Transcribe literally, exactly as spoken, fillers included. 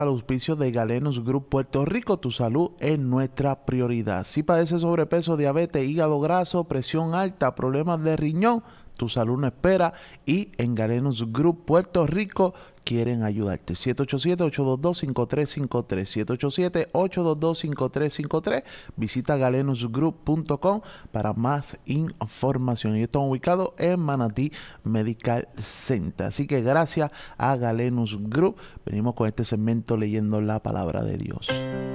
Al auspicio de Galenus Group Puerto Rico, tu salud es nuestra prioridad. Si padeces sobrepeso, diabetes, hígado graso, presión alta, problemas de riñón, tu salud no espera y en Galenus Group Puerto Rico quieren ayudarte. siete ocho siete, ocho dos dos, cinco tres cinco tres, siete ocho siete, ocho dos dos, cinco tres cinco tres. Visita galenus group punto com para más información. Y están ubicados en Manatí Medical Center. Así que gracias a Galenus Group venimos con este segmento leyendo la palabra de Dios.